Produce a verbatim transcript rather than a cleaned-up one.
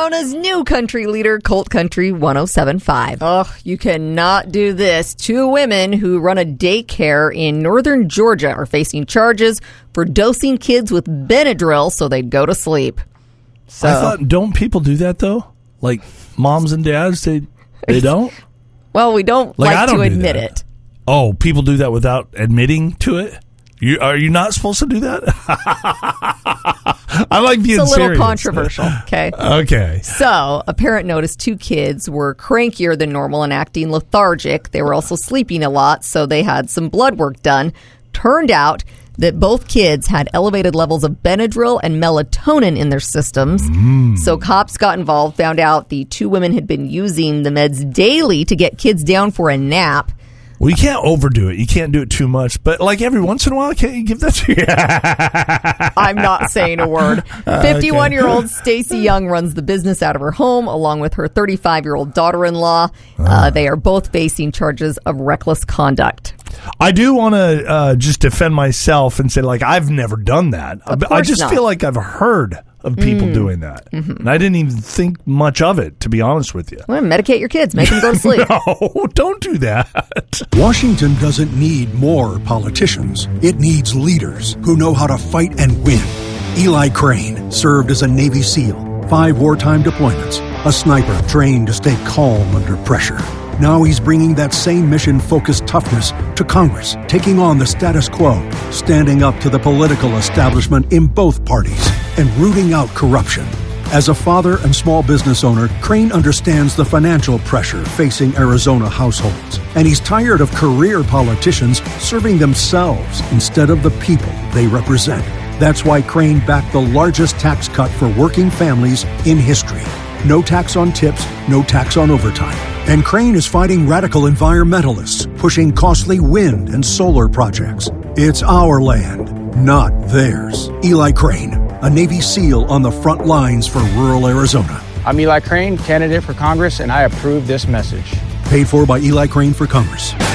Arizona's new country leader, Colt Country one oh seven point five. Ugh, you cannot do this. Two women who run a daycare in northern Georgia are facing charges for dosing kids with Benadryl so they'd go to sleep. So, I thought, don't people do that, though? Like, moms and dads, they they don't? Well, we don't like, like don't to do admit that. it. Oh, people do that without admitting to it? You, are you not supposed to do that? I like being serious. It's a little serious. Controversial, okay? Okay. So, a parent noticed two kids were crankier than normal and acting lethargic. They were also sleeping a lot, so they had some blood work done. Turned out that both kids had elevated levels of Benadryl and melatonin in their systems. Mm. So cops got involved, found out the two women had been using the meds daily to get kids down for a nap. Well, you can't overdo it. You can't do it too much. But, like, every once in a while, can't you give that to you? I'm not saying a word. fifty-one-year-old Stacy Young runs the business out of her home, along with her thirty-five-year-old daughter-in-law. Uh, uh, they are both facing charges of reckless conduct. I do want to uh, just defend myself and say, like, I've never done that. Of I just not. feel like I've heard of people mm. doing that. Mm-hmm. And I didn't even think much of it, to be honest with you. Well, medicate your kids. Make them go to sleep. No, don't do that. Washington doesn't need more politicians. It needs leaders who know how to fight and win. Eli Crane served as a Navy SEAL, five wartime deployments, a sniper trained to stay calm under pressure. Now he's bringing that same mission-focused toughness to Congress, taking on the status quo, standing up to the political establishment in both parties, and rooting out corruption. As a father and small business owner, Crane understands the financial pressure facing Arizona households, and he's tired of career politicians serving themselves instead of the people they represent. That's why Crane backed the largest tax cut for working families in history. No tax on tips, no tax on overtime. And Crane is fighting radical environmentalists, pushing costly wind and solar projects. It's our land, not theirs. Eli Crane, a Navy SEAL on the front lines for rural Arizona. I'm Eli Crane, candidate for Congress, and I approve this message. Paid for by Eli Crane for Congress.